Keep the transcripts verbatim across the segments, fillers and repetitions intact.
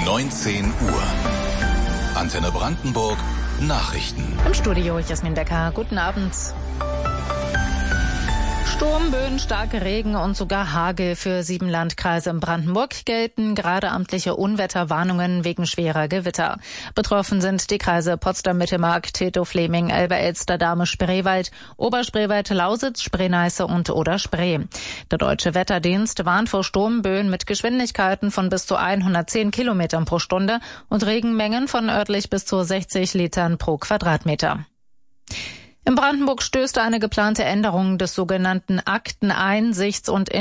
neunzehn Uhr. Antenne Brandenburg Nachrichten. Im Studio Jasmin Becker. Guten Abend. Sturm, Böen, starke Regen und sogar Hagel für sieben Landkreise in Brandenburg gelten gerade amtliche Unwetterwarnungen wegen schwerer Gewitter. Betroffen sind die Kreise Potsdam-Mittelmark, Treptow-Fleming, Elbe-Elster, Dahme-Spreewald, Oberspreewald, Lausitz, Spree-Neiße und Oder-Spree. Der Deutsche Wetterdienst warnt vor Sturmböen mit Geschwindigkeiten von bis zu hundertzehn Kilometern pro Stunde und Regenmengen von örtlich bis zu sechzig Litern pro Quadratmeter. In Brandenburg stößt eine geplante Änderung des sogenannten Akteneinsichts- und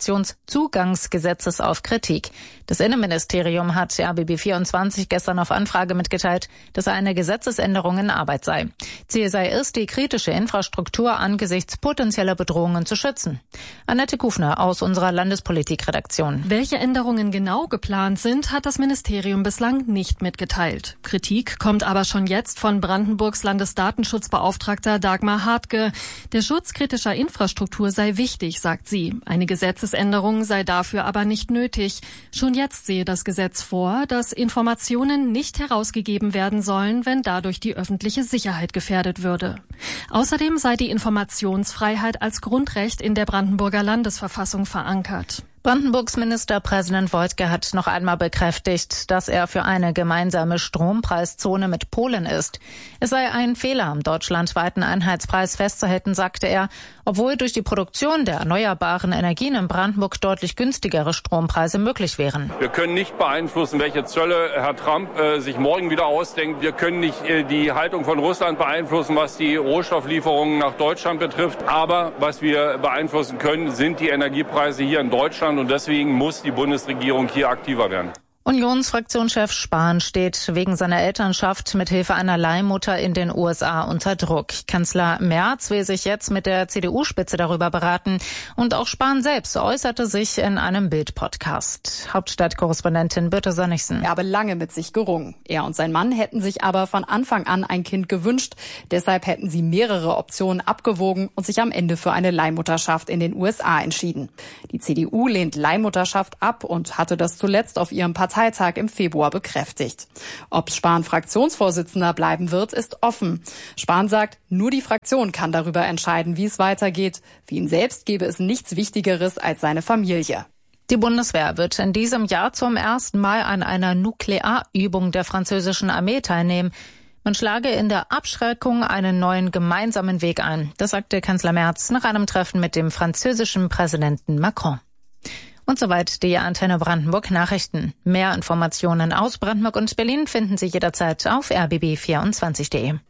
Informationszugangsgesetzes auf Kritik. Das Innenministerium hat R B B vierundzwanzig gestern auf Anfrage mitgeteilt, dass eine Gesetzesänderung in Arbeit sei. Ziel sei es, die kritische Infrastruktur angesichts potenzieller Bedrohungen zu schützen. Annette Kufner aus unserer Landespolitikredaktion. Welche Änderungen genau geplant sind, hat das Ministerium bislang nicht mitgeteilt. Kritik kommt aber schon jetzt von Brandenburgs Landesdatenschutzbeauftragter Dagmar Hartke. Der Schutz kritischer Infrastruktur sei wichtig, sagt sie. Eine Gesetzesänderung sei dafür aber nicht nötig. Schon jetzt sehe das Gesetz vor, dass Informationen nicht herausgegeben werden sollen, wenn dadurch die öffentliche Sicherheit gefährdet würde. Außerdem sei die Informationsfreiheit als Grundrecht in der Brandenburger Landesverfassung verankert. Brandenburgs Ministerpräsident Woidke hat noch einmal bekräftigt, dass er für eine gemeinsame Strompreiszone mit Polen ist. Es sei ein Fehler, am deutschlandweiten Einheitspreis festzuhalten, sagte er, obwohl durch die Produktion der erneuerbaren Energien in Brandenburg deutlich günstigere Strompreise möglich wären. Wir können nicht beeinflussen, welche Zölle Herr Trump äh, sich morgen wieder ausdenkt. Wir können nicht äh, die Haltung von Russland beeinflussen, was die Rohstofflieferungen nach Deutschland betrifft. Aber was wir beeinflussen können, sind die Energiepreise hier in Deutschland. Und deswegen muss die Bundesregierung hier aktiver werden. Unionsfraktionschef Spahn steht wegen seiner Elternschaft mit Hilfe einer Leihmutter in den U S A unter Druck. Kanzler Merz will sich jetzt mit der C D U-Spitze darüber beraten. Und auch Spahn selbst äußerte sich in einem Bild-Podcast. Hauptstadtkorrespondentin Birte Sönnigsen. Er habe lange mit sich gerungen. Er und sein Mann hätten sich aber von Anfang an ein Kind gewünscht. Deshalb hätten sie mehrere Optionen abgewogen und sich am Ende für eine Leihmutterschaft in den U S A entschieden. Die C D U lehnt Leihmutterschaft ab und hatte das zuletzt auf ihrem Parteitag im Februar bekräftigt. Ob Spahn Fraktionsvorsitzender bleiben wird, ist offen. Spahn sagt, nur die Fraktion kann darüber entscheiden, wie es weitergeht. Für ihn selbst gäbe es nichts Wichtigeres als seine Familie. Die Bundeswehr wird in diesem Jahr zum ersten Mal an einer Nuklearübung der französischen Armee teilnehmen. Man schlage in der Abschreckung einen neuen gemeinsamen Weg ein. Das sagte Kanzler Merz nach einem Treffen mit dem französischen Präsidenten Macron. Und soweit die Antenne Brandenburg Nachrichten. Mehr Informationen aus Brandenburg und Berlin finden Sie jederzeit auf r b b vierundzwanzig punkt de.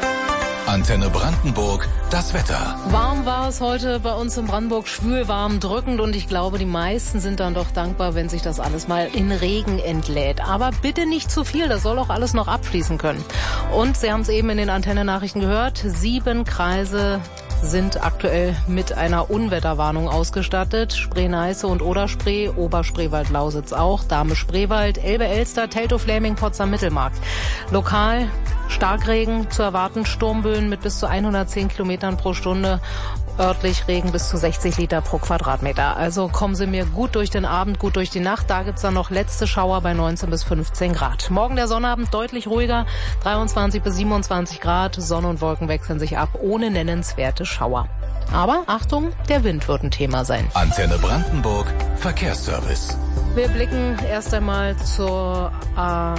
Antenne Brandenburg, das Wetter. Warm war es heute bei uns in Brandenburg, schwül, warm, drückend und ich glaube, die meisten sind dann doch dankbar, wenn sich das alles mal in Regen entlädt. Aber bitte nicht zu viel, das soll auch alles noch abfließen können. Und Sie haben es eben in den Antenne-Nachrichten gehört, sieben Kreise sind aktuell mit einer Unwetterwarnung ausgestattet. Spree-Neiße und Oder-Spree, Oberspreewald, Lausitz auch, Dahme-Spreewald, Elbe-Elster, Teltow-Fläming, Potsdam-Mittelmark. Lokal Starkregen zu erwarten, Sturmböen mit bis zu hundertzehn Kilometern pro Stunde, örtlich Regen bis zu sechzig Liter pro Quadratmeter. Also kommen Sie mir gut durch den Abend, gut durch die Nacht. Da gibt's dann noch letzte Schauer bei neunzehn bis fünfzehn Grad. Morgen der Sonnabend deutlich ruhiger, dreiundzwanzig bis siebenundzwanzig Grad. Sonne und Wolken wechseln sich ab, ohne nennenswerte Schauer. Aber Achtung, der Wind wird ein Thema sein. Antenne Brandenburg, Verkehrsservice. Wir blicken erst einmal zur A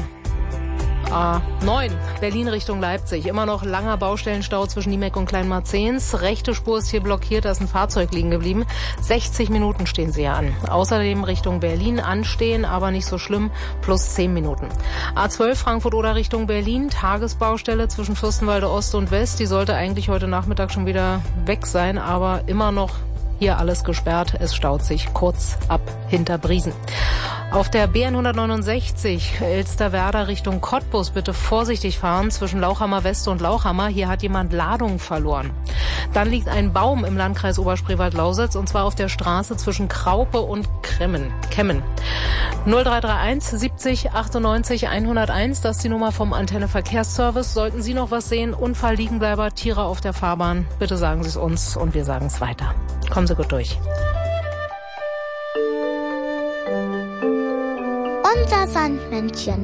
A neun, Berlin Richtung Leipzig. Immer noch langer Baustellenstau zwischen Niemek und Kleinmarzens. Rechte Spur ist hier blockiert, da ist ein Fahrzeug liegen geblieben. sechzig Minuten stehen sie hier an. Außerdem Richtung Berlin anstehen, aber nicht so schlimm, plus zehn Minuten. A zwölf Frankfurt-Oder Richtung Berlin, Tagesbaustelle zwischen Fürstenwalde Ost und West. Die sollte eigentlich heute Nachmittag schon wieder weg sein, aber immer noch hier alles gesperrt. Es staut sich kurz ab hinter Briesen. Auf der B N hundertneunundsechzig Elsterwerda Richtung Cottbus bitte vorsichtig fahren zwischen Lauchhammer West und Lauchhammer. Hier hat jemand Ladung verloren. Dann liegt ein Baum im Landkreis Oberspreewald-Lausitz und zwar auf der Straße zwischen Kraupe und Kremmen. Kemmen. null drei drei eins siebzig achtundneunzig hunderteins, das ist die Nummer vom Antenne Verkehrsservice. Sollten Sie noch was sehen, Unfall, Liegenbleiber, Tiere auf der Fahrbahn, bitte sagen Sie es uns und wir sagen es weiter. Kommen Sie gut durch. Und unser Sandmännchen.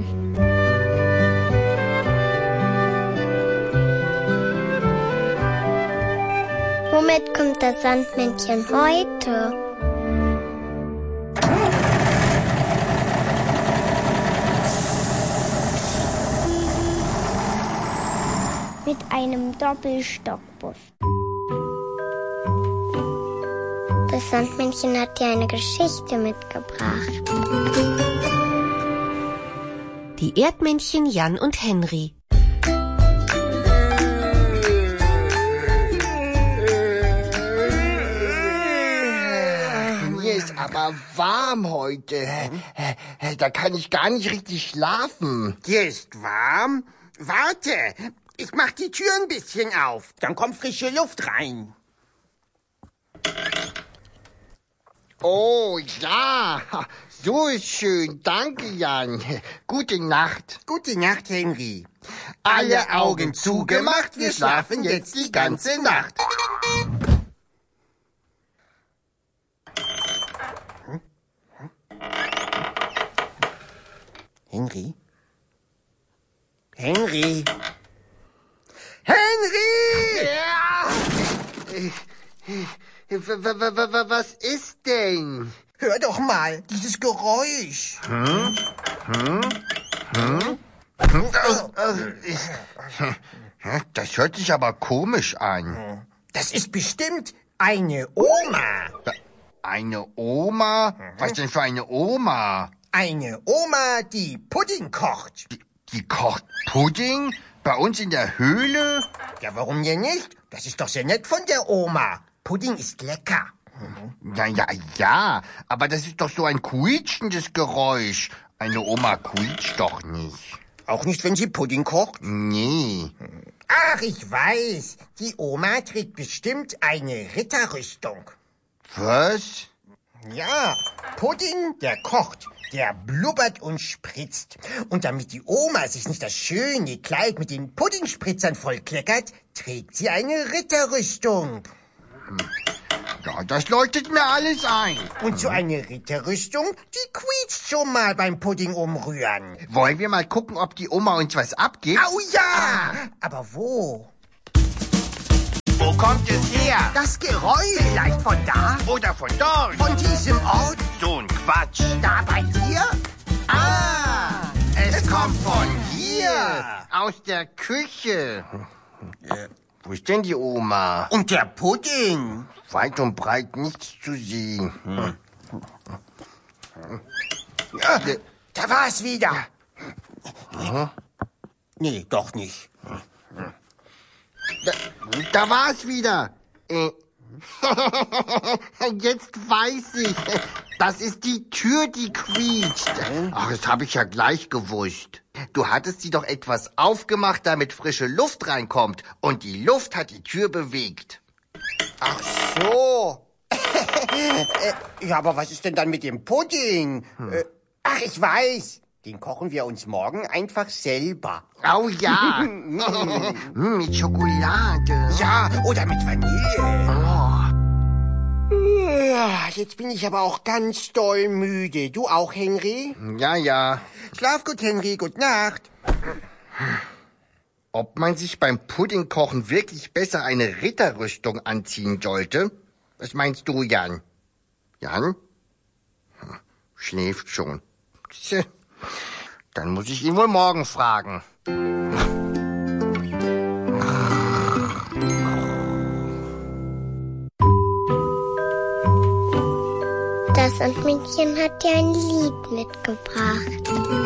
Womit kommt das Sandmännchen heute? Mit einem Doppelstockbus. Das Sandmännchen hat dir eine Geschichte mitgebracht. Die Erdmännchen Jan und Henry. Mir ist aber warm heute. Da kann ich gar nicht richtig schlafen. Dir ist warm? Warte, ich mach die Tür ein bisschen auf. Dann kommt frische Luft rein. Oh ja, so ist schön. Danke, Jan. Gute Nacht. Gute Nacht, Henry. Alle Augen zugemacht, wir schlafen jetzt die ganze Nacht. Henry? Henry? Henry! Ja! Was ist denn? Hör doch mal, dieses Geräusch. Hm? Hm? Hm? Das hört sich aber komisch an. Das ist bestimmt eine Oma. Eine Oma? Was denn für eine Oma? Eine Oma, die Pudding kocht. Die, die kocht Pudding? Bei uns in der Höhle? Ja, warum denn nicht? Das ist doch sehr nett von der Oma. Pudding ist lecker. Ja, ja, ja, aber das ist doch so ein quietschendes Geräusch. Eine Oma quietscht doch nicht. Auch nicht, wenn sie Pudding kocht? Nee. Ach, ich weiß. Die Oma trägt bestimmt eine Ritterrüstung. Was? Ja, Pudding, der kocht. Der blubbert und spritzt. Und damit die Oma sich nicht das schöne Kleid mit den Puddingspritzern vollkleckert, trägt sie eine Ritterrüstung. Ja, das leuchtet mir alles ein. Und so eine Ritterrüstung, die quietscht schon mal beim Pudding umrühren. Wollen wir mal gucken, ob die Oma uns was abgibt? Au ja! Aber wo? Wo kommt es her? Das Geräusch. Vielleicht von da? Oder von dort? Von diesem Ort? So ein Quatsch. Da bei dir? Ah, es, es kommt von hier. Aus der Küche. Äh, wo ist denn die Oma? Und der Pudding? Weit und breit nichts zu sehen. Hm. Ja, da war es wieder. Hm? Nee, doch nicht. Da, da war es wieder. Äh. Jetzt weiß ich. Das ist die Tür, die quietscht. Ach, das habe ich ja gleich gewusst. Du hattest sie doch etwas aufgemacht, damit frische Luft reinkommt. Und die Luft hat die Tür bewegt. Ach so. Ja, aber was ist denn dann mit dem Pudding? Hm. Ach, ich weiß. Den kochen wir uns morgen einfach selber. Oh ja. Mit Schokolade. Ja, oder mit Vanille. Oh. Ja, jetzt bin ich aber auch ganz doll müde. Du auch, Henry? Ja, ja. Schlaf gut, Henry. Gute Nacht. Ob man sich beim Puddingkochen wirklich besser eine Ritterrüstung anziehen sollte? Was meinst du, Jan? Jan? Schläft schon. Tja. Dann muss ich ihn wohl morgen fragen. Das Sandmännchen hat dir ein Lied mitgebracht.